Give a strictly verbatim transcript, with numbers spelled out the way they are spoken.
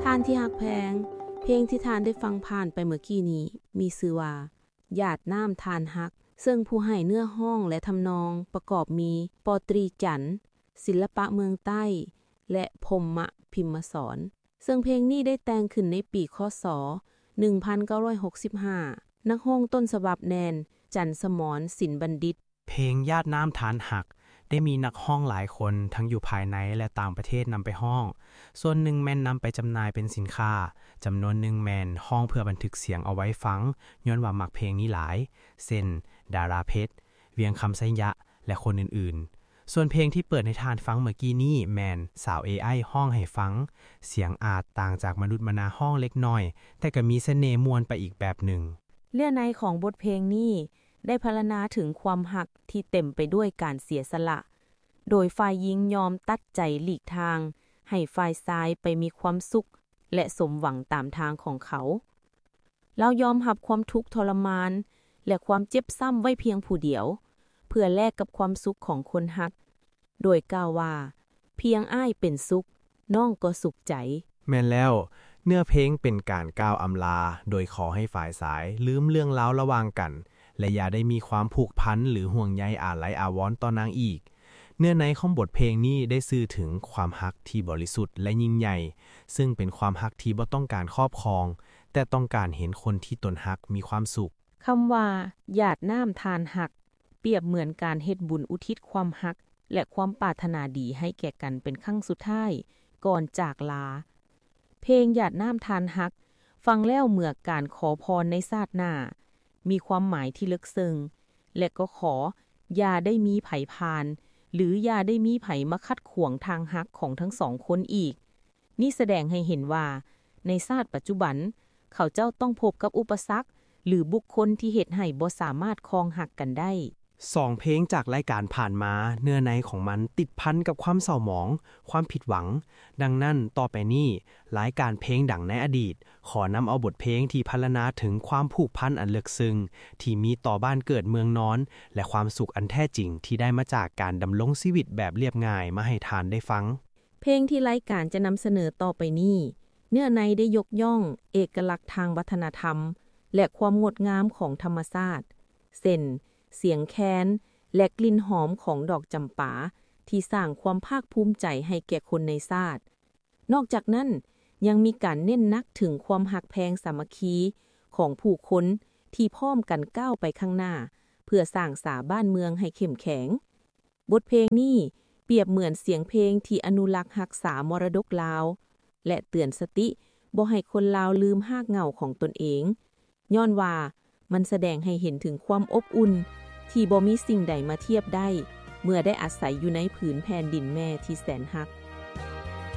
ท่านที่ฮักแพงเพลงที่ท่านได้ฟังผ่านไปเมื่อกี้นี้มีชื่อว่าหยาดน้ำทานฮักซึ่งผู้ให้เนื้อห้องและทำนองประกอบมีปอตรีจันทร์ศิลปะเมืองใต้และพรหมพิมสอนซึ่งเพลงนี้ได้แต่งขึ้นในปีคศหนึ่งพันเก้าร้อยหกสิบห้านักร้องต้นฉบับแนนจันทร์สมรศิลป์บัณฑิตเพลงญาติน้ำทานหักได้มีนักร้องหลายคนทั้งอยู่ภายในและต่างประเทศนำไปร้องส่วนหนึ่งแม่นนำไปจำหน่ายเป็นสินค้าจำนวนหนึ่งแม่นร้องเพื่อบันทึกเสียงเอาไว้ฟังย้อนว่ามักเพลงนี้หลายเช่นดาราเพชรเวียงคำไสยะและคนอื่นๆส่วนเพลงที่เปิดให้ทานฟังเมื่อกี้นี้แม่นสาว เอ ไอ ร้องให้ฟังเสียงอาจต่างจากมนุษย์มนาร้องเล็กน้อยแต่ก็มีเสน่ห์ม่วนไปอีกแบบหนึ่งเรื่องในของบทเพลงนี้ได้พรรณนาถึงความหักที่เต็มไปด้วยการเสียสละโดยฝ่ายหญิงยอมตัดใจหลีกทางให้ฝ่ายชายไปมีความสุขและสมหวังตามทางของเขาเรายอมรับความทุกข์ทรมานและความเจ็บซ้ำไว้เพียงผู้เดียวเพื่อแลกกับความสุขของคนฮักโดยกล่าวว่าเพียงอ้ายเป็นสุขน้องก็สุขใจแม่นแล้วเนื้อเพลงเป็นการกล่าวอำลาโดยขอให้ฝ่ายสายลืมเรื่องราวระหว่างกันและอย่าได้มีความผูกพันหรือห่วงใยอาลัยอาวรณ์ต่อนางอีกเนื้อในของบทเพลงนี้ได้สื่อถึงความฮักที่บริสุทธิ์และยิ่งใหญ่ซึ่งเป็นความฮักที่บ่ต้องการครอบครองแต่ต้องการเห็นคนที่ตนฮักมีความสุขคำว่าหยาดน้ำทานฮักเปรียบเหมือนการเฮ็ดบุญอุทิศความฮักและความปรารถนาดีให้แก่กันเป็นครั้งสุดท้ายก่อนจากลาเพลงหยาดน้ำทานฮักฟังแล้วเหมือนการขอพรในชาติหน้ามีความหมายที่ลึกซึ้งและก็ขออย่าได้มีไผพานหรืออย่าได้มีไผมาคัดขวางทางฮักของทั้งสองคนอีกนี่แสดงให้เห็นว่าในชาติปัจจุบันเขาเจ้าต้องพบกับอุปสรรคหรือบุคคลที่เฮ็ดให้บ่สามารถครองฮักกันได้สองเพลงจากรายการผ่านมาเนื้อในของมันติดพันกับความเศร้าหมองความผิดหวังดังนั้นต่อไปนี้รายการเพลงดังในอดีตขอนำเอาบทเพลงที่พรรณนาถึงความผูกพันอันลึกซึ้งที่มีต่อบ้านเกิดเมืองนอนและความสุขอันแท้จริงที่ได้มาจากการดำรงชีวิตแบบเรียบง่ายมาให้ทานได้ฟังเพลงที่รายการจะนำเสนอต่อไปนี้เนื้อในได้ยกย่องเอกลักษณ์ทางวัฒนธรรมและความงดงามของธรรมชาติเช่นเสียงแคนและกลิ่นหอมของดอกจำปาที่สร้างความภาคภูมิใจให้แก่คนในชาตินอกจากนั้นยังมีการเน้นนักถึงความหักแพงสามัคคีของผู้คนที่พร้อมกันก้าวไปข้างหน้าเพื่อสร้างสาบ้านเมืองให้เข้มแข็งบทเพลงนี้เปรียบเหมือนเสียงเพลงที่อนุรักษ์รักษามรดกลาวและเตือนสติบ่ให้คนลาวลืมรากเหง้าของตนเองย้อนว่ามันแสดงให้เห็นถึงความอบอุ่นที่บ่มีสิ่งใดมาเทียบได้เมื่อได้อาศัยอยู่ในผืนแผ่นดินแม่ที่แสนรัก